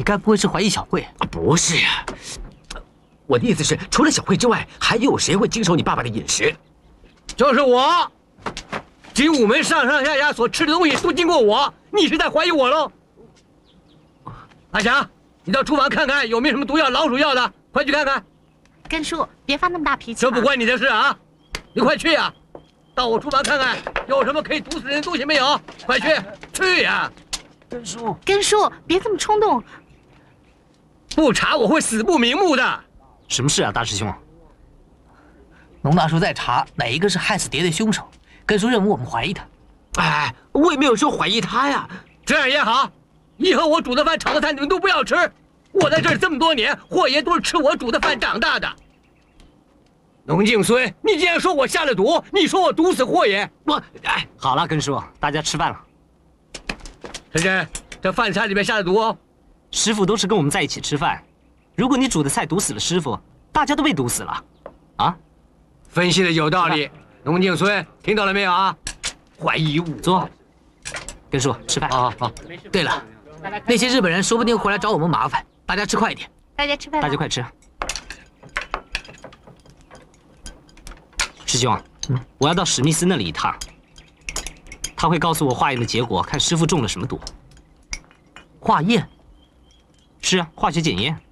该不会是怀疑小慧？ 啊，不是呀。我的意思是，除了小慧之外，还有谁会经手你爸爸的饮食？ 就是我。精武门上上下下所吃的东西都经过我，你是在怀疑我喽？阿霞，你到厨房看看有没有什么毒药、老鼠药的，快去看看。 根叔，别发那么大脾气。 这不关你的事啊！你快去呀！到我厨房看看有什么可以毒死人的东西没有？快去呀！ 根叔，别这么冲动。 不查我会死不瞑目的。 什么事啊，大师兄？ 龙大叔在查哪一个是害死蝶的凶手，根叔认为我们怀疑他。 哎，我也没有说怀疑他呀。 这样也好，以后我煮的饭、炒的菜你们都不要吃。我在这儿这么多年，霍爷都是吃我煮的饭长大的。龙敬孙，你既然说我下了毒，你说我毒死霍爷， 哎，好了，根叔，大家吃饭了。 晨晨，这饭菜里面下了毒哦。 师傅都是跟我们在一起吃饭，如果你煮的菜毒死了师傅，大家都被毒死了，啊？ 分析的有道理，龙敬孙，听到了没有啊？怀疑我。 坐，根叔吃饭。 啊好。 对了，那些日本人说不定回来找我们麻烦，大家吃快一点。 大家吃饭。 大家快吃。师兄，我要到史密斯那里一趟，他会告诉我化验的结果，看师傅中了什么毒。 化验？ 是啊，化学检验。